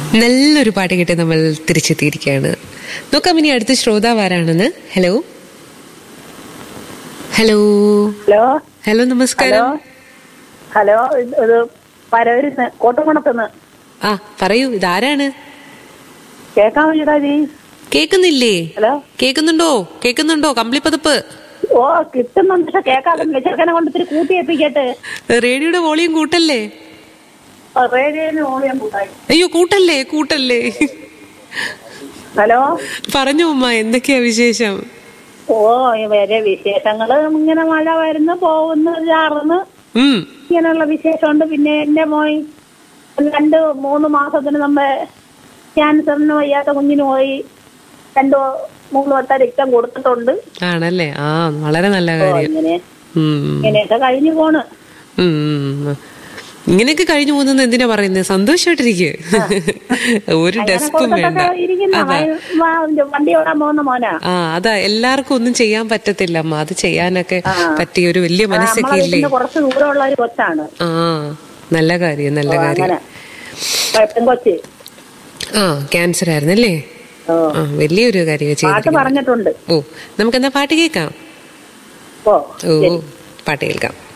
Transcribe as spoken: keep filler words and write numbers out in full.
നല്ലൊരു പാട്ട് കേട്ട് നമ്മൾ തിരിച്ചെത്തിയിരിക്കുകയാണ്. നോക്കാം ഇനി അടുത്ത ശ്രോതാവ് ആരാണെന്ന്. ഹലോ ഹലോ ഹലോ ഹലോ നമസ്കാരം. ഹലോ, ഇത് പരവരുന്ന് കോട്ടക്കുണത്തുനിന്ന്. ആ പറയൂ, ഇതാരാണ്? കേക്കാൻ വേണ്ടിട്ടാ. കേക്കുന്നില്ലേ? ഹലോ, കേക്കുന്നുണ്ടോ? കേക്കുന്നുണ്ടോ? കമ്പിളിപ്പതപ്പ്. ഓ കിട്ടുന്നുണ്ട്, പക്ഷെ കേൾക്കാറില്ല. ചെറുക്കനെ കൊണ്ട് ഇത്തിരി കൂട്ടിയേപ്പിക്കട്ടെ. റേഡിയോയുടെ വോളിയം കൂട്ടല്ലേ? റേഡിയോന് വോളിയം കൂട്ടായി. അയ്യോ കൂട്ടല്ലേ, കൂട്ടല്ലേ. ഹലോ, പറഞ്ഞു ഉമ്മ, എന്തൊക്കെയാ വിശേഷം? ഓ വരെ വിശേഷങ്ങള് ഇങ്ങനെ മഴ വരുന്നു പോകുന്നു ചാറുന്നു ഇങ്ങനെയുള്ള വിശേഷമുണ്ട്. പിന്നെ എന്റെ മോൻ രണ്ട് മൂന്ന് മാസത്തിന് മുമ്പ് ക്യാൻസറിന് വയ്യാത്ത കുഞ്ഞിന് പോയി രണ്ടോ മൂന്ന് വട്ടം രക്തം കൊടുത്തിട്ടുണ്ട്. ആണല്ലേ? ആ വളരെ നല്ല കാര്യം. ഇങ്ങനെ ഇങ്ങനെയൊക്കെ കഴിഞ്ഞു പോണ്. ഇങ്ങനെയൊക്കെ കഴിഞ്ഞു പോകുന്നത് എന്തിനാ പറയുന്നത്? സന്തോഷമായിട്ടിരിക്കും. ഒരു ഡെസ്കും വേണ്ട. വണ്ടി ഓടാൻ പോകുന്ന മോനാ. ആ അതാ, എല്ലാവർക്കും ഒന്നും ചെയ്യാൻ പറ്റത്തില്ല അമ്മ. അത് ചെയ്യാനൊക്കെ പറ്റിയ ഒരു വലിയ മനസ്സൊക്കെ ഇല്ലേ? കുറച്ച് ദൂരമുള്ള ഒരു കൊച്ചാണ്. ആ നല്ല കാര്യം, നല്ല കാര്യം. കൊച്ച് ആ ക്യാൻസർ ആയിരുന്നല്ലേ? ആ വലിയൊരു കാര്യം പറഞ്ഞിട്ടുണ്ട്. ഓ നമുക്കെന്നാ പാട്ട് കേൾക്കാം. ഓ ഓ പാട്ട് കേൾക്കാം.